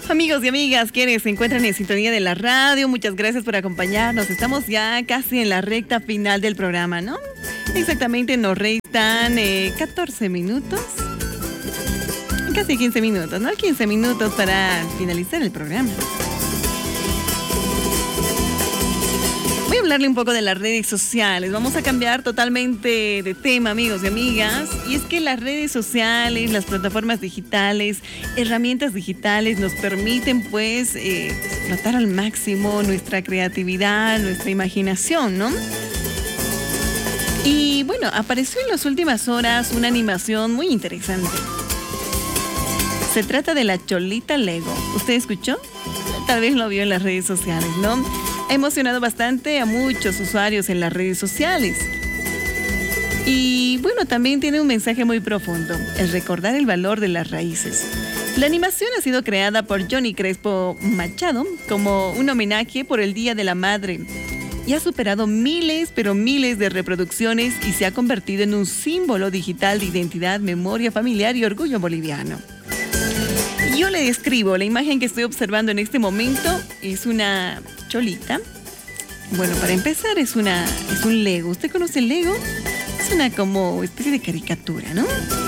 Amigos y amigas, quienes se encuentran en sintonía de la radio, muchas gracias por acompañarnos. Estamos ya casi en la recta final del programa, ¿no? Exactamente nos restan 14 minutos. Casi 15 minutos, ¿no? 15 minutos para finalizar el programa. Voy a hablarle un poco de las redes sociales. Vamos a cambiar totalmente de tema, amigos y amigas. Y es que las redes sociales, las plataformas digitales, herramientas digitales nos permiten, pues, explotar al máximo nuestra creatividad, nuestra imaginación, ¿no? Y bueno, apareció en las últimas horas una animación muy interesante. Se trata de la Cholita Lego. ¿Usted escuchó? Tal vez lo vio en las redes sociales, ¿no? Ha emocionado bastante a muchos usuarios en las redes sociales. Y bueno, también tiene un mensaje muy profundo, el recordar el valor de las raíces. La animación ha sido creada por Johnny Crespo Machado como un homenaje por el Día de la Madre. Y ha superado miles, pero miles de reproducciones y se ha convertido en un símbolo digital de identidad, memoria familiar y orgullo boliviano. Yo le describo, la imagen que estoy observando en este momento es una cholita. Bueno, para empezar es un Lego. ¿Usted conoce el Lego? Es una como especie de caricatura, ¿no?